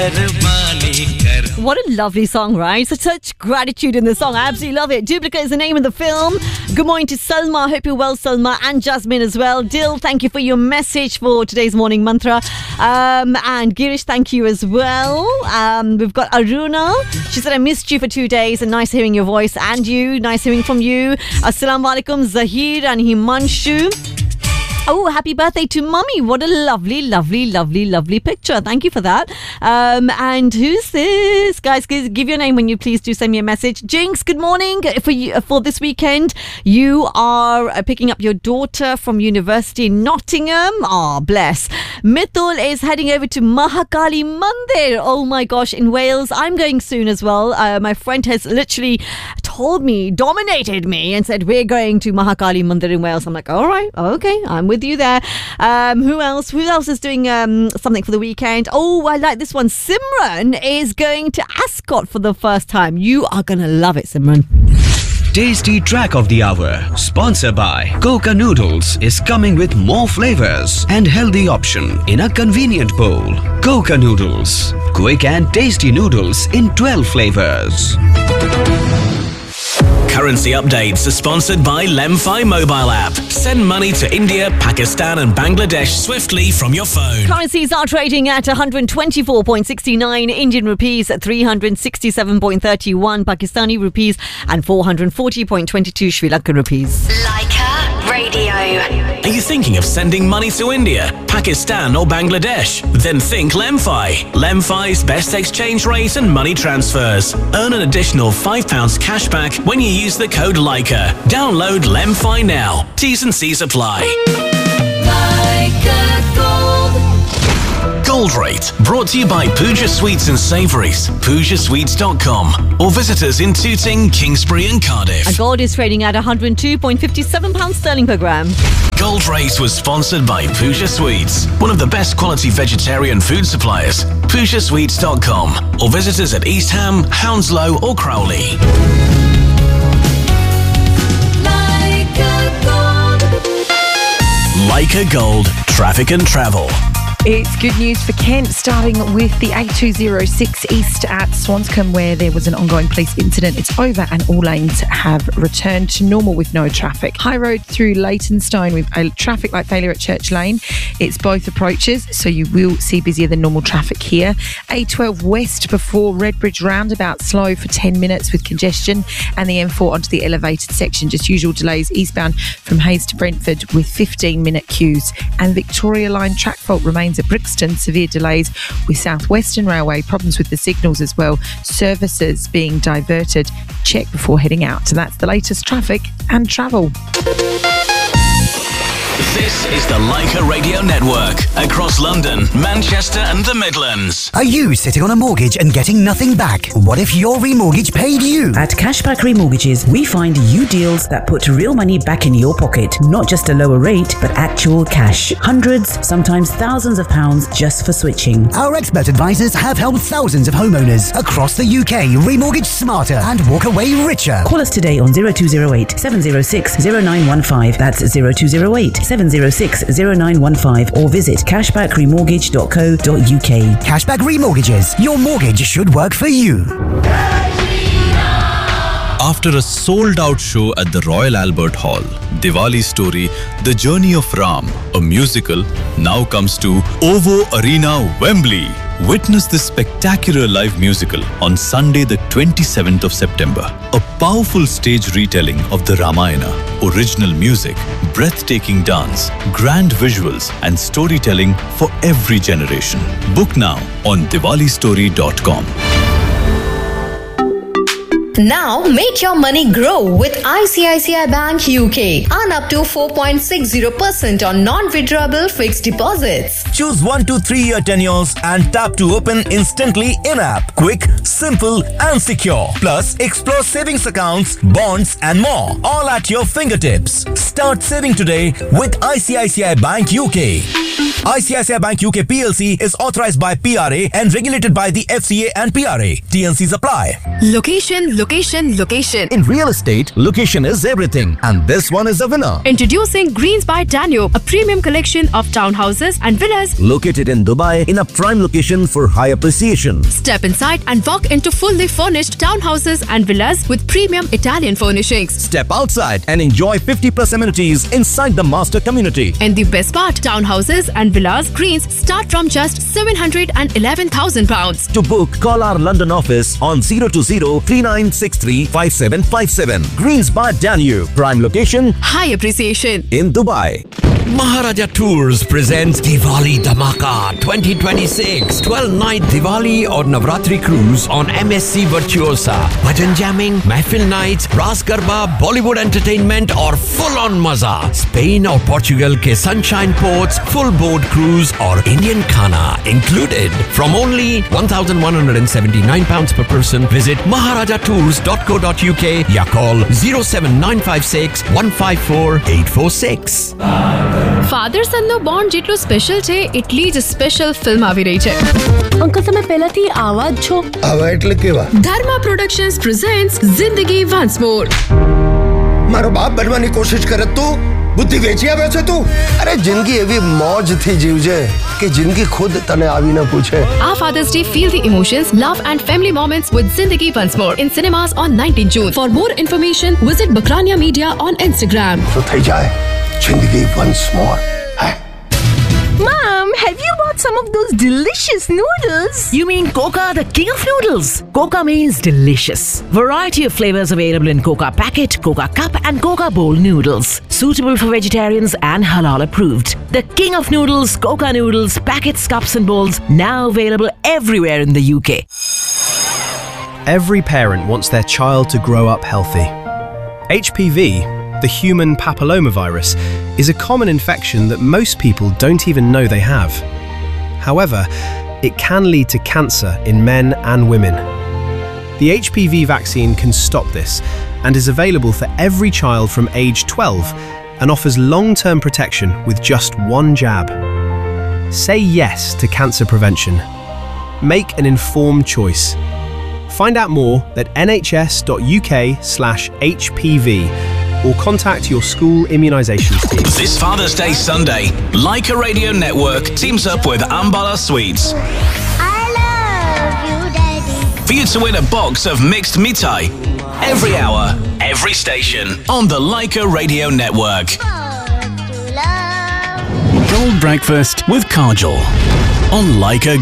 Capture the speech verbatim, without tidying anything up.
What a lovely song, right? Such, such gratitude in the song. I absolutely love it. Duplicate is the name of the film. Good morning to Salma. Hope you're well, Salma, and Jasmine as well. Dil, thank you for your message for today's morning mantra. Um, and Girish, thank you as well. Um, we've got Aruna. She said, I missed you for two days and nice hearing your voice. And you, nice hearing from you. Assalamu alaikum, Zahir and Himanshu. Oh, happy birthday to Mummy. What a lovely, lovely, lovely, lovely picture. Thank you for that. Um, and who's this? Guys, give your name when you please do send me a message. Jinx, good morning. For you, for this weekend, you are picking up your daughter from University in Nottingham. Oh, bless. Mithul is heading over to Mahakali Mandir. Oh my gosh, in Wales. I'm going soon as well. Uh, my friend has literally told me, dominated me and said, we're going to Mahakali Mandir in Wales. I'm like, all right, okay, I'm with you there. Um, who else? Who else is doing um, something for the weekend? Oh, I like this one. Simran is going to Ascot for the first time. You are going to love it, Simran. Tasty Track of the Hour, sponsored by Coca Noodles, is coming with more flavors and healthy option in a convenient bowl. Coca Noodles, quick and tasty noodles in twelve flavors. Currency updates are sponsored by Lemfi mobile app. Send money to India, Pakistan and Bangladesh swiftly from your phone. Currencies are trading at one hundred twenty-four point six nine Indian rupees, three hundred sixty-seven point three one Pakistani rupees and four hundred forty point two two Sri Lankan rupees. Leica Radio. Are you thinking of sending money to India, Pakistan or Bangladesh? Then think Lemfi. Lemfi's best exchange rate and money transfers. Earn an additional five pounds cashback when you use the code Leica. Download Lemfi now. T's and C's apply. Leica Gold. Gold Rate, brought to you by Pooja Sweets and Savouries, pooja sweets dot com, or visit us in Tooting, Kingsbury and Cardiff. And gold is trading at one hundred two point five seven pounds sterling per gram. Gold Rate was sponsored by Pooja Sweets, one of the best quality vegetarian food suppliers. pooja sweets dot com, or visit us at East Ham, Hounslow or Crowley. Leica Gold, traffic and travel. It's good news for Kent, starting with the A two oh six east at Swanscombe, where there was an ongoing police incident. It's over and all lanes have returned to normal with no traffic. High Road through Leytonstone with a traffic light failure at Church Lane. It's both approaches, so you will see busier than normal traffic here. A twelve west before Redbridge roundabout, slow for ten minutes with congestion, and the M four onto the elevated section, just usual delays eastbound from Hayes to Brentford with fifteen minute queues. And Victoria Line track fault remains at Brixton, severe delays with South Western Railway, problems with the signals as well, services being diverted. Check before heading out. So that's the latest traffic and travel. This is the Leica Radio Network, across London, Manchester and the Midlands. Are you sitting on a mortgage and getting nothing back? What if your remortgage paid you? At Cashback Remortgages, we find you deals that put real money back in your pocket. Not just a lower rate, but actual cash. Hundreds, sometimes thousands of pounds just for switching. Our expert advisors have helped thousands of homeowners across the U K remortgage smarter and walk away richer. Call us today on zero two zero eight, seven zero six, zero nine one five. That's zero two zero eight, seven zero six, zero nine one five, or visit cashback remortgage dot co dot uk. Cashback Remortgages. Your mortgage should work for you. After a sold-out show at the Royal Albert Hall, Diwali Story, The Journey of Ram, a musical, now comes to OVO Arena, Wembley. Witness this spectacular live musical on Sunday the twenty-seventh of September. A powerful stage retelling of the Ramayana, original music, breathtaking dance, grand visuals and storytelling for every generation. Book now on diwali story dot com. Now make your money grow with I C I C I Bank U K. Earn up to four point six zero percent on non-withdrawable fixed deposits. Choose one to three year tenures and tap to open instantly in-app. Quick, simple and secure. Plus, explore savings accounts, bonds and more. All at your fingertips. Start saving today with I C I C I Bank U K. I C I C I Bank U K P L C is authorized by P R A and regulated by the F C A and P R A. T N Cs apply. Location, location, location. In real estate, location is everything. And this one is the winner. Introducing Greens by Danube, a premium collection of townhouses and villas Located in Dubai in a prime location for high appreciation. Step inside and walk into fully furnished townhouses and villas with premium Italian furnishings. Step outside and enjoy fifty plus amenities inside the master community. And the best part, townhouses and villas Greens start from just seven hundred eleven thousand pounds. To book, call our London office on zero two zero, three nine six three, five seven five seven. Greens by Danube, prime location, High appreciation. in Dubai. Maharaja Tours presents Diwali Dhamaka twenty twenty-six. twelve night Diwali or Navratri cruise on M S C Virtuosa. Bhajan jamming, Mehfil nights, Ras Garba, Bollywood entertainment और full on मजा. Spain और Portugal के sunshine ports, full boat cruise और Indian khana included. From only one thousand one hundred seventy-nine pounds per person, visit maharaja tours dot co dot uk या call zero seven nine five six, one five four, eight four six. Father સનનો bond જેટલો special છે એટલી જ special film આવી રહી છે. Uncle તમે પહેલાથી આવા જ છો. આવા એટલે કેવા? ધર્મા પ્રોડક્શન્સ પ્રેઝન્ટ્સ જિંદગી વન્સ મોર. મારો બાપ બનવાની કોશિશ કરે તું બુદ્ધિ વેચી આવ્યો છે તું. અરે જિંદગી એવી મોજથી જીવજે કે જિંદગી ખુદ તને આવીને પૂછે. Our Father's Day, feel the emotions, love and family moments with Zindagi Once More in cinemas on nineteenth June. For more information, visit Bakrania Media on Instagram. તો થઈ જાય જિંદગી once more. Mom, have you bought some of those delicious noodles? You mean Coca, the king of noodles? Coca means delicious. Variety of flavors available in Coca packet, Coca cup and Coca bowl noodles. Suitable for vegetarians and halal approved. The king of noodles, Coca noodles, packets, cups and bowls, now available everywhere in the U K. Every parent wants their child to grow up healthy. H P V, the human papillomavirus, is a common infection that most people don't even know they have. However, it can lead to cancer in men and women. The H P V vaccine can stop this and is available for every child from age twelve and offers long-term protection with just one jab. Say yes to cancer prevention. Make an informed choice. Find out more at nhs.uk slash HPV or contact your school immunisations team. This Father's Day Sunday, Leica Radio Network teams up with Ambala Sweets. I love you, Daddy. For you to win a box of mixed mithai every hour, every station on the Leica Radio Network. Gold Breakfast with Kajol on Leica.